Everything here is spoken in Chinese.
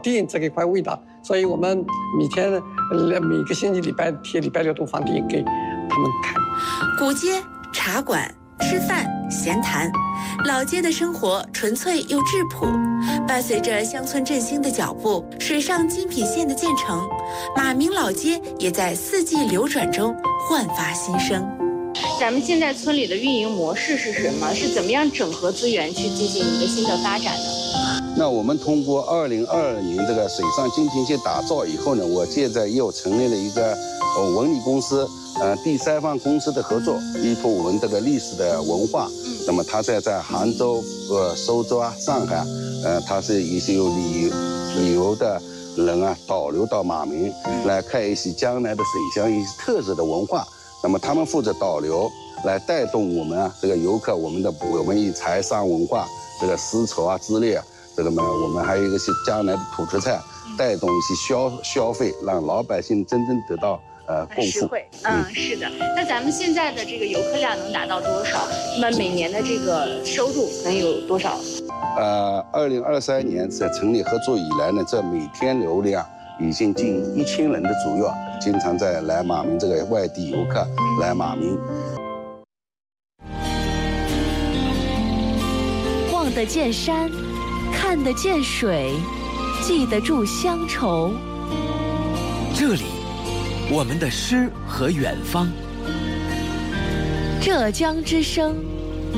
电这一块味道，所以我们每个星期礼拜天、礼拜六都放电给他们看。 古街、茶馆、吃饭、闲谈，老街的生活纯粹又质朴。伴随着乡村振兴的脚步，水上精品线的建成，马鸣老街也在四季流转中焕发新生。 咱们现在村里的运营模式是什么？是怎么样整合资源去进行一个新的发展呢？ 那我们通过2022年这个水上精品线打造以后呢，我现在又成立了一个文旅公司，第三方公司的合作，依托我们这个历史的文化，那么它在杭州、苏州啊、上海，它是一些有旅游的人啊导流到马鸣来看一些江南的水乡一些特色的文化，那么他们负责导流来带动我们啊这个游客，我们以财商文化这个丝绸啊织类啊，这个呢我们还有一个是江南的土特产，带动一些消费，让老百姓真正得到共富。 是的。那咱们现在的这个游客量能达到多少？那么每年的这个收入能有多少 ？2023年在成立合作以来呢，这每天流量已经近1000人的左右，经常在来马鸣这个外地游客来马鸣。 望得见山，看得见水，记得住乡愁。 这里，我们的诗和远方。 浙江之声。